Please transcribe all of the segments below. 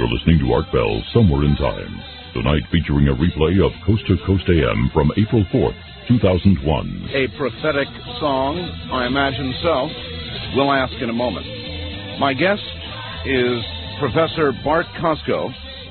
You're listening to Art Bell Somewhere in Time. Tonight featuring a replay of Coast to Coast AM from April 4th, 2001. A prophetic song? I imagine so. We'll ask in a moment. My guest is Professor Bart Kosko.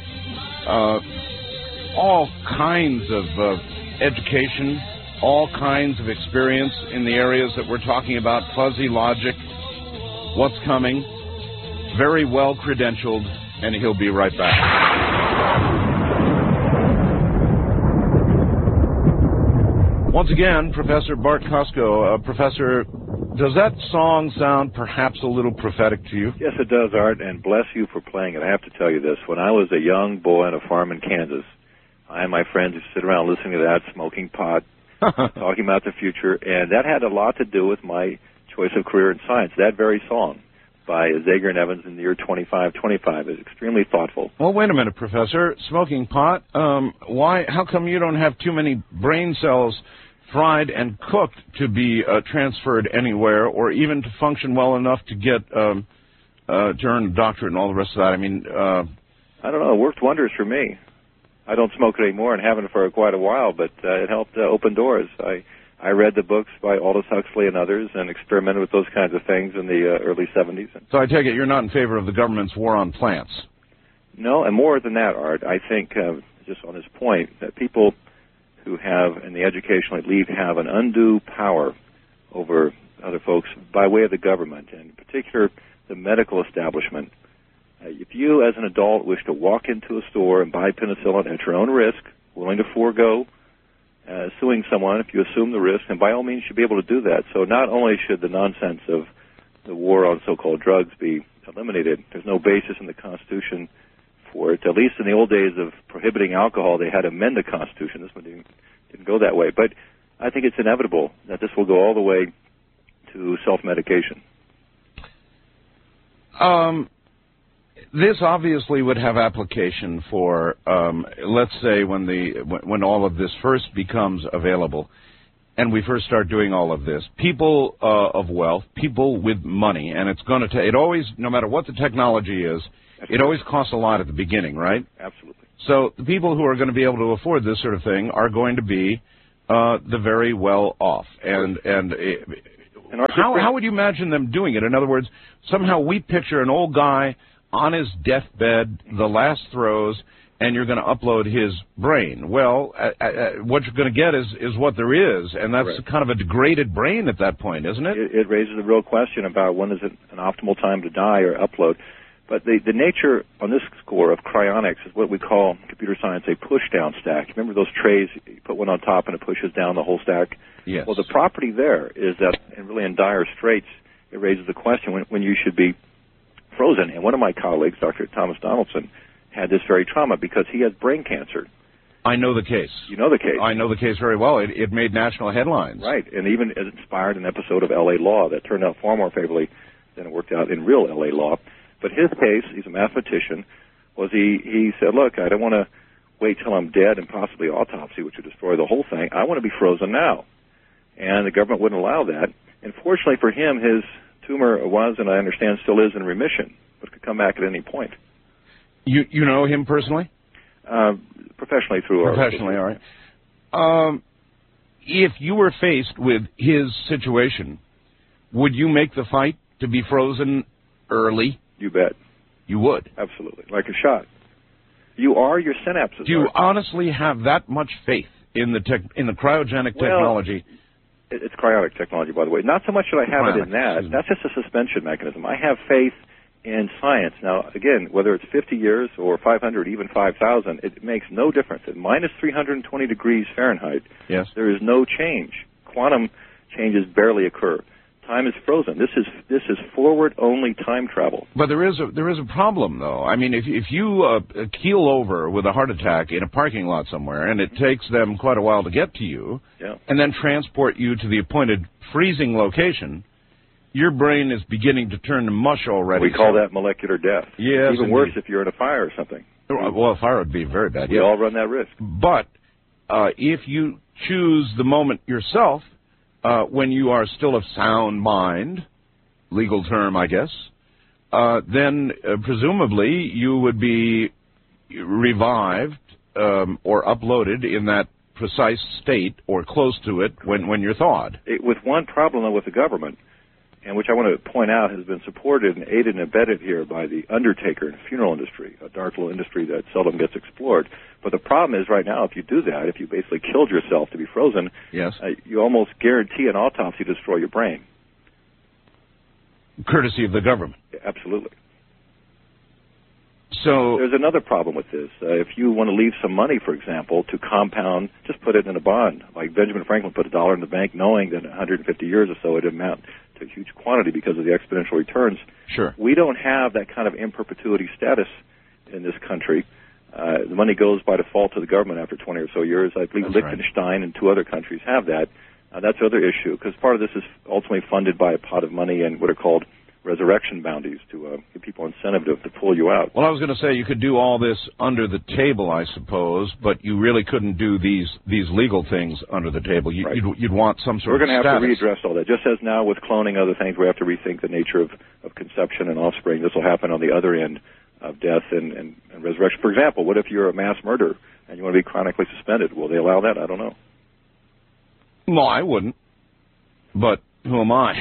All kinds of education, all kinds of experience in the areas that we're talking about, fuzzy logic, what's coming, very well credentialed, and he'll be right back. Once again, Professor Bart Kosko. Professor, does that song sound perhaps a little prophetic to you? Yes, it does, Art, and bless you for playing it. I have to tell you this. When I was a young boy on a farm in Kansas, I and my friends would sit around listening to that, smoking pot, talking about the future, and that had a lot to do with my choice of career in science. That very song by Zager and Evans in the year 2525 is extremely thoughtful. Well, wait a minute, Professor. Smoking pot, why? How come you don't have too many brain cells fried and cooked to be transferred anywhere, or even to function well enough to get to earn a doctorate and all the rest of that? I mean, I don't know. It worked wonders for me. I don't smoke it anymore and haven't for quite a while, but it helped open doors. I read the books by Aldous Huxley and others and experimented with those kinds of things in the early 70s. So I take it you're not in favor of the government's war on plants? No, and more than that, Art, I think, just on this point, that people who have, in the educational elite, have an undue power over other folks by way of the government, and in particular the medical establishment. If you, as an adult, wish to walk into a store and buy penicillin at your own risk, willing to forego suing someone if you assume the risk, and by all means should be able to do that. So not only should the nonsense of the war on so-called drugs be eliminated, there's no basis in the Constitution for it. At least in the old days of prohibiting alcohol, they had to amend the Constitution. This one didn't go that way. But I think it's inevitable that this will go all the way to self-medication. This obviously would have application for, let's say, when all of this first becomes available, and we first start doing all of this. People of wealth, people with money, and it's going to take. It always, no matter what the technology is, it always costs a lot at the beginning, right? Absolutely. So the people who are going to be able to afford this sort of thing are going to be the very well off, and how would you imagine them doing it? In other words, somehow we picture an old guy on his deathbed, the last throes, and you're going to upload his brain. Well, what you're going to get is what there is, and that's kind of a degraded brain at that point, isn't it? It raises a real question about when is it an optimal time to die or upload. But the nature on this score of cryonics is what we call, in computer science, a push-down stack. Remember those trays, you put one on top and it pushes down the whole stack? Yes. Well, the property there is that, and really in dire straits, it raises the question when you should be frozen. And one of my colleagues, Dr. Thomas Donaldson, had this very trauma because he has brain cancer. I know the case. You know the case. I know the case very well. It made national headlines. Right, and even it inspired an episode of L.A. Law that turned out far more favorably than it worked out in real L.A. Law. But his case, he's a mathematician, was he said, look, I don't want to wait till I'm dead and possibly autopsy, which would destroy the whole thing. I want to be frozen now. And the government wouldn't allow that. And fortunately for him, his tumor was, and I understand still is, in remission, but could come back at any point. You know him personally? Professionally through our... Professionally, all right. If you were faced with his situation, would you make the fight to be frozen early? You bet. You would? Absolutely. Like a shot. You are your synapses. Do you honestly have that much faith in the cryogenic technology? It's cryonic technology, by the way. Not so much that I have it in that. That's just a suspension mechanism. I have faith in science. Now, again, whether it's 50 years or 500, even 5,000, it makes no difference. At minus 320 degrees Fahrenheit, yes, there is no change. Quantum changes barely occur. Time is frozen. This is forward-only time travel. But there is a problem, though. I mean, if you keel over with a heart attack in a parking lot somewhere, and it takes them quite a while to get to you, and then transport you to the appointed freezing location, your brain is beginning to turn to mush already. We call that molecular death. Yes, it's even worse if you're in a fire or something. Well, a fire would be very bad. We all run that risk. But if you choose the moment yourself, when you are still of sound mind, legal term, I guess, then presumably you would be revived or uploaded in that precise state or close to it when you're thawed. With one problem, though, with the government, and which I want to point out has been supported and aided and abetted here by the undertaker and funeral industry, a dark little industry that seldom gets explored. But the problem is right now, if you do that, if you basically killed yourself to be frozen, yes, you almost guarantee an autopsy to destroy your brain. Courtesy of the government. Absolutely. So there's another problem with this. If you want to leave some money, for example, to compound, just put it in a bond. Like Benjamin Franklin put $1 in the bank knowing that in 150 years or so it would amount to a huge quantity because of the exponential returns. Sure. We don't have that kind of in perpetuity status in this country. The money goes by default to the government after 20 or so years. I believe Liechtenstein and 2 other countries have that. That's the other issue, because part of this is ultimately funded by a pot of money and what are called resurrection bounties to give people incentive to pull you out. Well, I was going to say you could do all this under the table, I suppose, but you really couldn't do these legal things under the table. Right. You'd want some sort We're of going to have status. to readdress all that. Just as now with cloning other things, we have to rethink the nature of conception and offspring. This will happen on the other end of death and resurrection. For example, what if you're a mass murderer and you want to be chronically suspended? Will they allow that? I don't know. No, I wouldn't. But who am I?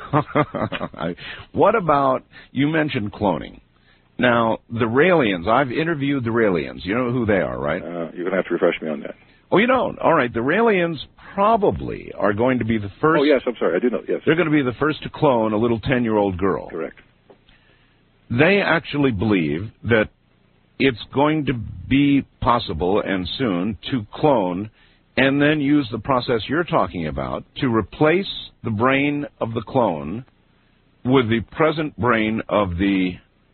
What about, you mentioned cloning. Now, the Raelians, I've interviewed the Raelians. You know who they are, right? You're going to have to refresh me on that. Oh, you don't? All right. The Raelians probably are going to be the first. Oh, yes, I'm sorry. I do know, yes. They're going to be the first to clone a little 10-year-old girl. Correct. They actually believe that it's going to be possible and soon to clone and then use the process you're talking about to replace the brain of the clone with the present brain of the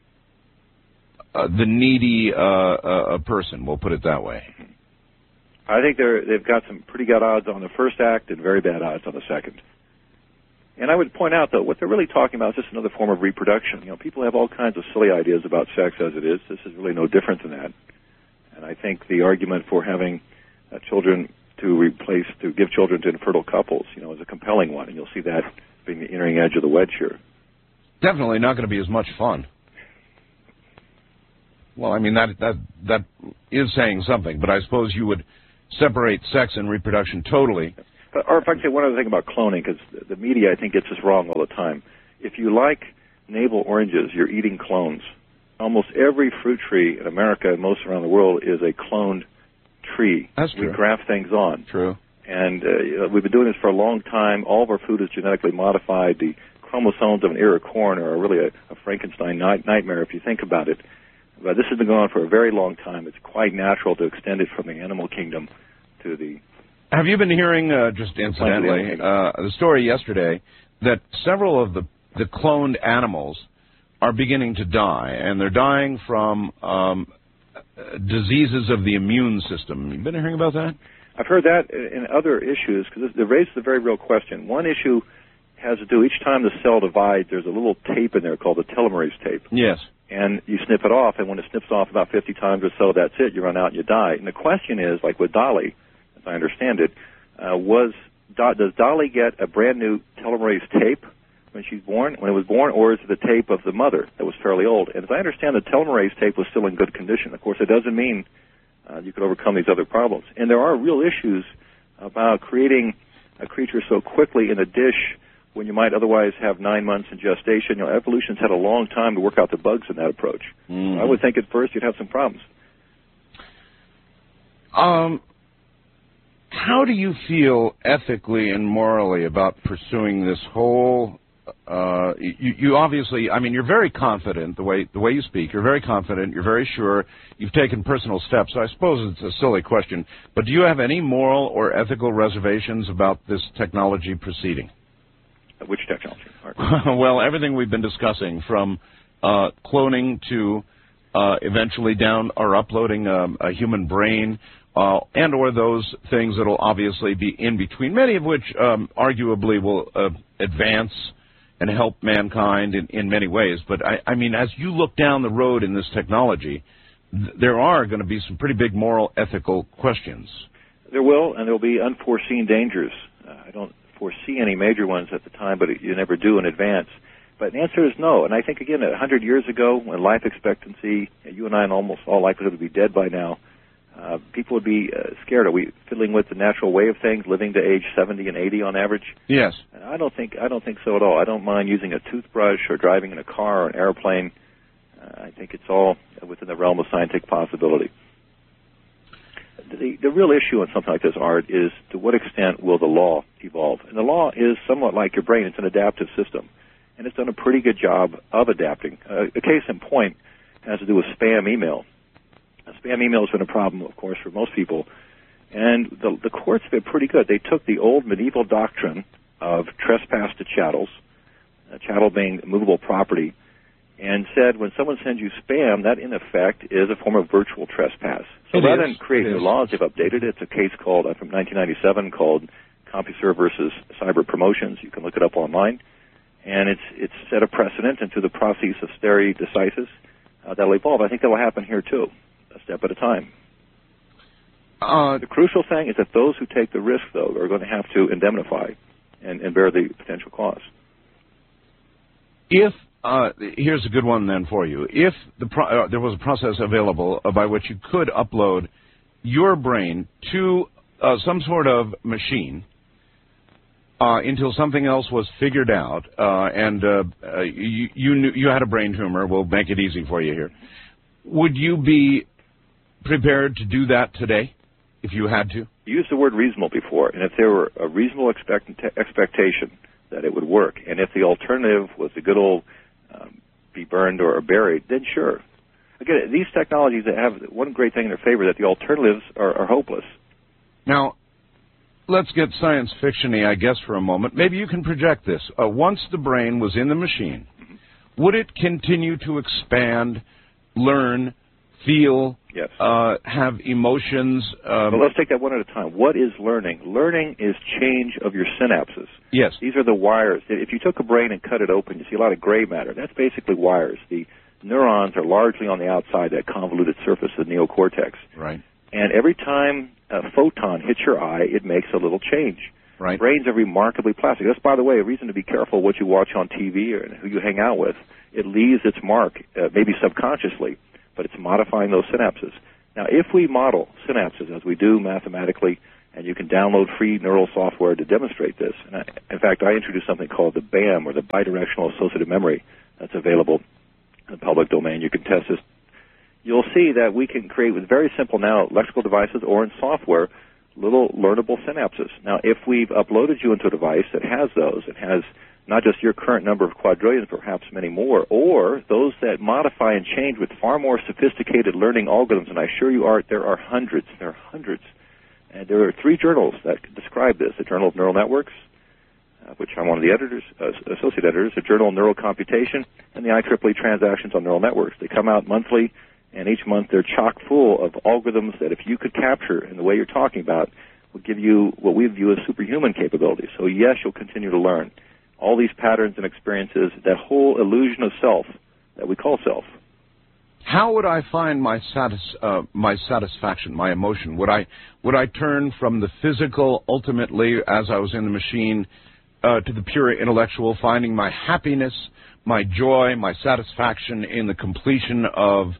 needy person. We'll put it that way. I think they've got some pretty good odds on the first act and very bad odds on the second. And I would point out, though, what they're really talking about is just another form of reproduction. You know, people have all kinds of silly ideas about sex as it is. This is really no different than that. And I think the argument for having children to give children to infertile couples, is a compelling one, and you'll see that being the entering edge of the wedge here. Definitely not going to be as much fun. Well, I mean, that is saying something, but I suppose you would separate sex and reproduction totally. Or if I could say one other thing about cloning, because the media, I think, gets this wrong all the time. If you like navel oranges, you're eating clones. Almost every fruit tree in America and most around the world is a cloned tree. That's true. We graft things on. True. And we've been doing this for a long time. All of our food is genetically modified. The chromosomes of an ear of corn are really a Frankenstein nightmare if you think about it. But this has been going on for a very long time. It's quite natural to extend it from the animal kingdom to the... Have you been hearing, just incidentally, the story yesterday that several of the cloned animals are beginning to die, and they're dying from diseases of the immune system. You've been hearing about that? I've heard that in other issues, because it raises a very real question. One issue has to do, each time the cell divides, there's a little tape in there called the telomerase tape. Yes. And you snip it off, and when it snips off about 50 times or so, that's it. You run out and you die. And the question is, like with Dolly, as I understand it, does Dolly get a brand new telomerase tape when it was born, or is it the tape of the mother that was fairly old? And as I understand, the telomerase tape was still in good condition. Of course, it doesn't mean you could overcome these other problems. And there are real issues about creating a creature so quickly in a dish when you might otherwise have 9 months in gestation. Evolution's had a long time to work out the bugs in that approach. I would think at first you'd have some problems. How do you feel ethically and morally about pursuing this whole... you obviously, I mean, you're very confident the way you speak. You're very confident. You're very sure. You've taken personal steps. I suppose it's a silly question, but do you have any moral or ethical reservations about this technology proceeding? Which technology? Well, everything we've been discussing, from cloning to eventually down or uploading a human brain, and or those things that will obviously be in between, many of which arguably will advance and help mankind in many ways. But, I mean, as you look down the road in this technology, there are going to be some pretty big moral, ethical questions. There will, and there will be unforeseen dangers. I don't foresee any major ones at the time, but you never do in advance. But the answer is no. And I think, again, 100 years ago, when life expectancy, you and I in almost all likelihood would be dead by now, people would be scared. Are we fiddling with the natural way of things, living to age 70 and 80 on average? Yes. I don't think so at all. I don't mind using a toothbrush or driving in a car or an airplane. I think it's all within the realm of scientific possibility. The real issue on something like this, Art, is to what extent will the law evolve? And the law is somewhat like your brain. It's an adaptive system. And it's done a pretty good job of adapting. A case in point has to do with spam email. Spam email has been a problem, of course, for most people. And the courts have been pretty good. They took the old medieval doctrine of trespass to chattels, chattel being movable property, and said when someone sends you spam, that in effect is a form of virtual trespass. So rather than create new laws, they've updated it. It's a case called from 1997 called CompuServe versus Cyber Promotions. You can look it up online. And it's set a precedent into the process of stare decisis that'll evolve. I think that'll happen here, too, a step at a time. The crucial thing is that those who take the risk, though, are going to have to indemnify and bear the potential cost. If here's a good one then for you. If there was a process available by which you could upload your brain to some sort of machine until something else was figured out, and you knew you had a brain tumor, we'll make it easy for you here. Would you be prepared to do that today if you had to? You used the word reasonable before, and if there were a reasonable expectation that it would work, and if the alternative was the good old be burned or buried, then sure. Again, these technologies that have one great thing in their favor, that the alternatives are hopeless. Now, let's get science fiction-y, I guess, for a moment. Maybe you can project this. Once the brain was in the machine, would it continue to expand, learn, feel, yes, have emotions? Well, let's take that one at a time. What is learning? Learning is change of your synapses. Yes. These are the wires. If you took a brain and cut it open, you see a lot of gray matter. That's basically wires. The neurons are largely on the outside, that convoluted surface of the neocortex. Right. And every time a photon hits your eye, it makes a little change. Right. Brains are remarkably plastic. That's, by the way, a reason to be careful what you watch on TV or who you hang out with. It leaves its mark, maybe subconsciously, but it's modifying those synapses. Now, if we model synapses, as we do mathematically, and you can download free neural software to demonstrate this. And in fact, I introduced something called the BAM, or the Bidirectional Associative Memory, that's available in the public domain. You can test this. You'll see that we can create with very simple now electrical devices or in software little learnable synapses. Now, if we've uploaded you into a device that has those, it has not just your current number of quadrillions, perhaps many more, or those that modify and change with far more sophisticated learning algorithms, and I assure you, Art, there are hundreds. And there are 3 journals that describe this: the Journal of Neural Networks, which I'm one of the editors, associate editors, the Journal of Neural Computation, and the IEEE Transactions on Neural Networks. They come out monthly, and each month they're chock full of algorithms that if you could capture in the way you're talking about would give you what we view as superhuman capabilities. So yes, you'll continue to learn. All these patterns and experiences, that whole illusion of self that we call self. How would I find my satisfaction, my emotion? Would I turn from the physical, ultimately, as I was in the machine, to the pure intellectual, finding my happiness, my joy, my satisfaction in the completion of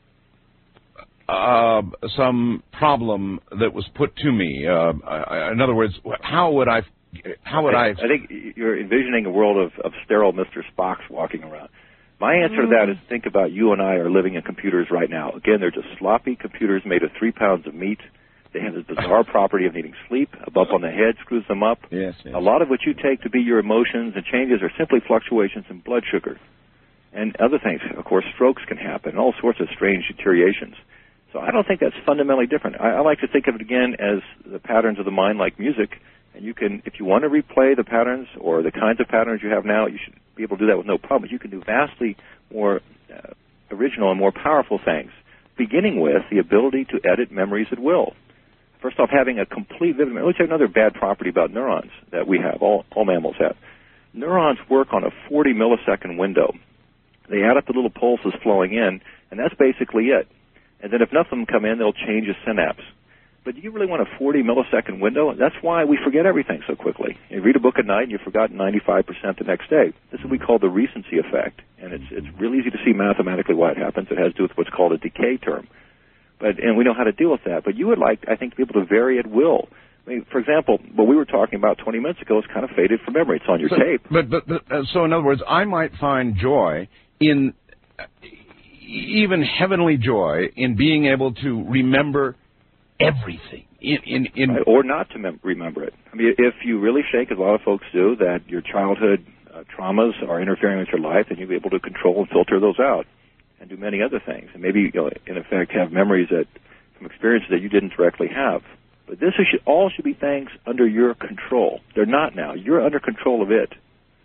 some problem that was put to me? In other words, how would I? I think you're envisioning a world of sterile Mr. Spocks walking around. My answer to that is think about you and I are living in computers right now. Again, they're just sloppy computers made of 3 pounds of meat. They have this bizarre property of needing sleep. A bump on the head screws them up. Yes. A lot of what you take to be your emotions and changes are simply fluctuations in blood sugar. And other things, of course, strokes can happen, all sorts of strange deteriorations. So I don't think that's fundamentally different. I like to think of it again as the patterns of the mind like music. And you can, if you want to replay the patterns or the kinds of patterns you have now, you should be able to do that with no problem. You can do vastly more original and more powerful things, beginning with the ability to edit memories at will. First off, having a complete vivid memory. Let's take another bad property about neurons that we have, all mammals have. Neurons work on a 40 millisecond window. They add up the little pulses flowing in, and that's basically it. And then if none of them come in, they'll change a synapse. But do you really want a 40-millisecond window? That's why we forget everything so quickly. You read a book at night, and you've forgotten 95% the next day. This is what we call the recency effect, and it's really easy to see mathematically why it happens. It has to do with what's called a decay term. And we know how to deal with that. But you would like, I think, to be able to vary at will. I mean, for example, what we were talking about 20 minutes ago is kind of faded from memory. It's on your tape. So in other words, I might find joy in, even heavenly joy, in being able to remember everything. Right, or not to remember it. I mean, if you really think, as a lot of folks do, that your childhood traumas are interfering with your life, then you'll be able to control and filter those out and do many other things. And maybe, in effect, have memories from experiences that you didn't directly have. But this all should be things under your control. They're not now. You're under control of it.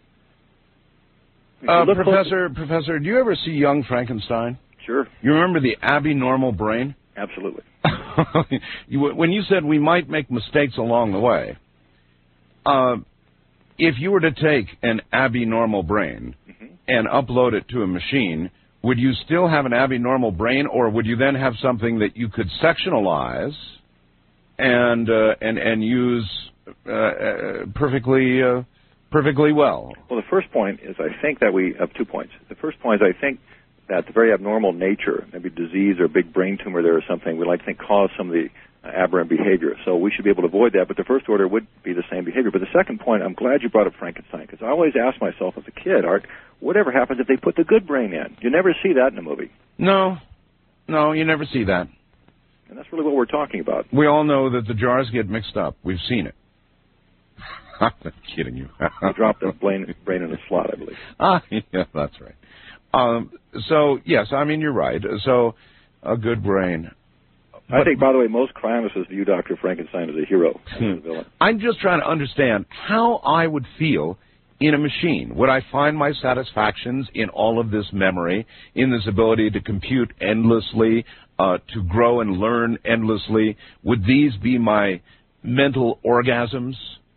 Professor, do you ever see Young Frankenstein? Sure. You remember the abnormal brain? Absolutely. When you said we might make mistakes along the way, if you were to take an abnormal brain and upload it to a machine, would you still have an abnormal brain, or would you then have something that you could sectionalize and use perfectly well? Well, the first point is I think that we have 2 points. The first point is I think that the very abnormal nature, maybe disease or a big brain tumor there or something, we like to think caused some of the aberrant behavior. So we should be able to avoid that, but the first order would be the same behavior. But the second point, I'm glad you brought up Frankenstein, because I always asked myself as a kid, Art, whatever happens if they put the good brain in? You never see that in a movie. No, you never see that. And that's really what we're talking about. We all know that the jars get mixed up. We've seen it. I'm not kidding you. You dropped the brain in a slot, I believe. Yeah, that's right. So, yes, I mean, you're right. So, a good brain. I think, by the way, most crimists view Dr. Frankenstein as a hero, as a villain. I'm just trying to understand how I would feel in a machine. Would I find my satisfactions in all of this memory, in this ability to compute endlessly, to grow and learn endlessly? Would these be my mental orgasms?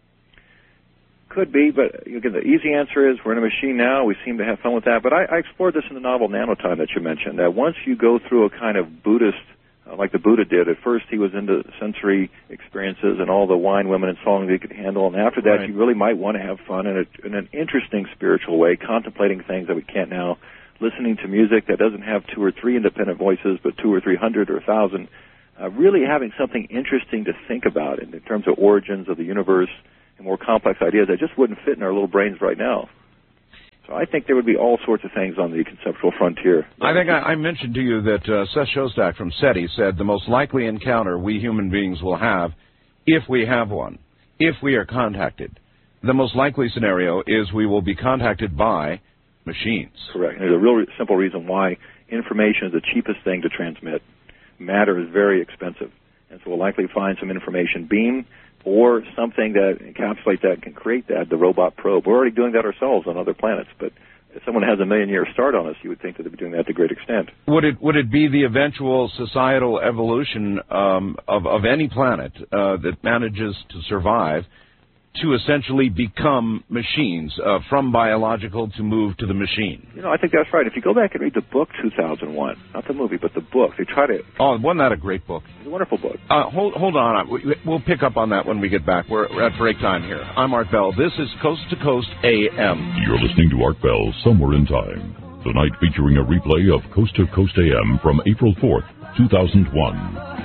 Could be, but again, the easy answer is we're in a machine now. We seem to have fun with that. But I explored this in the novel Nanotime that you mentioned, that once you go through a kind of Buddhist, like the Buddha did, at first he was into sensory experiences and all the wine, women, and songs he could handle, and after that you really might want to have fun in an interesting spiritual way, contemplating things that we can't now, listening to music that doesn't have 2 or 3 independent voices, but 200 or 300 or 1,000, really having something interesting to think about in terms of origins of the universe, more complex ideas that just wouldn't fit in our little brains right now. So I think there would be all sorts of things on the conceptual frontier. I think I mentioned to you that Seth Shostak from SETI said the most likely encounter we human beings will have, if we have one, if we are contacted, the most likely scenario is we will be contacted by machines. Correct. And there's a real simple reason why information is the cheapest thing to transmit. Matter is very expensive. And so we'll likely find some information beam or something that encapsulates that and can create that, the robot probe. We're already doing that ourselves on other planets, but if someone has a million-year start on us, you would think that they'd be doing that to a great extent. Would it be the eventual societal evolution of any planet that manages to survive to essentially become machines, from biological to move to the machine? I think that's right. If you go back and read the book 2001, not the movie, but the book, they try to... Oh, wasn't that a great book? It's a wonderful book. Hold on. We'll pick up on that when we get back. We're at break time here. I'm Art Bell. This is Coast to Coast AM. You're listening to Art Bell, Somewhere in Time. Tonight featuring a replay of Coast to Coast AM from April 4th, 2001.